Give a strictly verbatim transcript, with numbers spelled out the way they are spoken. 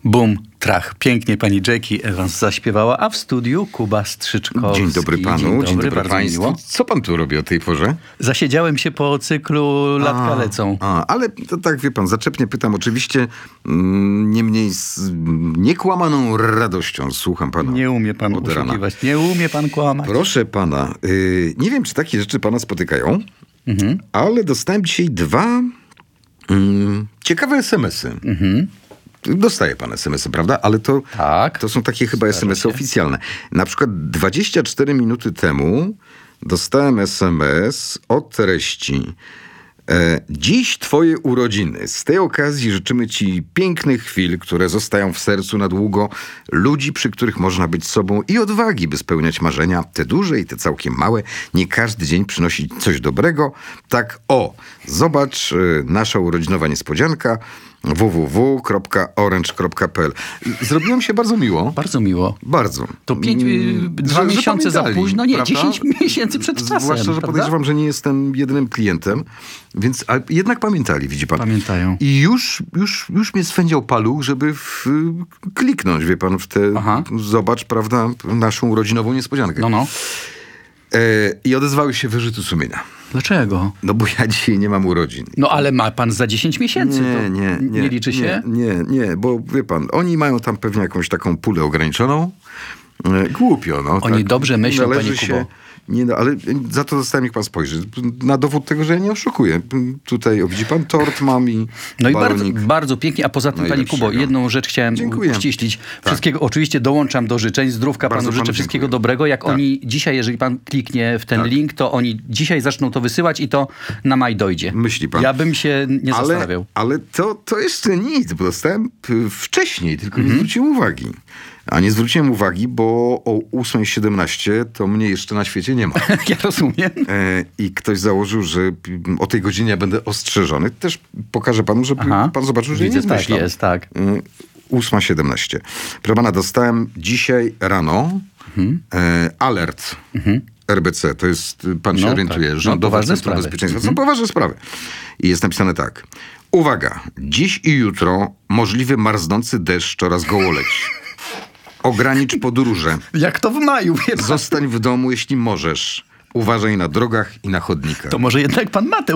Bum, trach. Pięknie pani Jackie Evans zaśpiewała, a w studiu Kuba Strzyczkowski. Dzień dobry panu, dzień dobry, dzień dobry państwu. Miło. Co pan tu robi o tej porze? Zasiedziałem się po cyklu Latka a, lecą. A, ale to tak, wie pan, zaczepnie pytam. Oczywiście mm, niemniej z niekłamaną radością słucham pana. Nie umie pan oszukiwać, nie umie pan kłamać. Proszę pana, yy, nie wiem, czy takie rzeczy pana spotykają, mhm. ale dostałem dzisiaj dwa yy, ciekawe es em esy. Mhm. Dostaje pan es em esy, prawda? Ale to, tak, to są takie chyba es em esy oficjalne. Na przykład dwadzieścia cztery minuty temu dostałem es em es o treści: e, dziś twoje urodziny. Z tej okazji życzymy ci pięknych chwil, które zostają w sercu na długo, ludzi, przy których można być sobą, i odwagi, by spełniać marzenia, te duże i te całkiem małe. Nie każdy dzień przynosi coś dobrego. Tak, o, zobacz, e, nasza urodzinowa niespodzianka w w w kropka orange kropka p l. Zrobiło mi się bardzo miło. Bardzo miło. Bardzo. To pięć, mm, dwa że, miesiące że za późno? Nie, prawda? dziesięć miesięcy przed czasem. Zwłaszcza, że prawda? podejrzewam, że nie jestem jedynym klientem, więc a jednak pamiętali, widzi pan. Pamiętają. I już, już, już mnie swędział paluch, żeby w, kliknąć, wie pan, w te, Aha. zobacz, prawda, naszą urodzinową niespodziankę. No, no. E, I odezwały się wyrzuty sumienia. Dlaczego? No bo ja dzisiaj nie mam urodzin. No ale ma pan za dziesięć miesięcy. Nie, to nie, nie. Nie liczy się? Nie, nie, nie, bo wie pan, oni mają tam pewnie jakąś taką pulę ograniczoną. E, głupio, no. Oni tak dobrze myślą, panie Kubo. Się, nie, no, ale za to zostałem, niech pan spojrzy. Na dowód tego, że ja nie oszukuję. Tutaj, o, widzi pan, tort mam i No i bardzo, bardzo pięknie. A poza tym, no panie Kubo, jedną rzecz chciałem Dziękuję. uściślić. Wszystkiego, tak. Oczywiście dołączam do życzeń. Zdrówka bardzo panu życzę, panu wszystkiego dziękuję. dobrego. Jak tak. oni dzisiaj, jeżeli pan kliknie w ten tak. link, to oni dzisiaj zaczną to wysyłać i to na maj dojdzie. Myśli pan? Ja bym się nie ale, zastanawiał. Ale to, to jeszcze nic, bo dostałem wcześniej, tylko mm-hmm. nie zwróciłem uwagi. A nie zwróciłem uwagi, bo o ósma siedemnaście to mnie jeszcze na świecie nie ma. Ja rozumiem. E, I ktoś założył, że o tej godzinie ja będę ostrzeżony. Też pokażę panu, żeby Aha. pan zobaczył, że Widzę, nie zmyślam. Tak jest, tak. E, ósma siedemnaście. Proszę pana, dostałem dzisiaj rano mhm. e, alert mhm. R B C. To jest, pan się no, orientuje, tak. Rządowe no, Centrum Bezpieczeństwa. To są poważne sprawy. I jest napisane tak. Uwaga, dziś i jutro możliwy marznący deszcz oraz gołoleć. Ogranicz podróże. Jak to w maju. Wie pan. Zostań w domu, jeśli możesz. Uważaj na drogach i na chodnikach. To może jednak pan Mateusz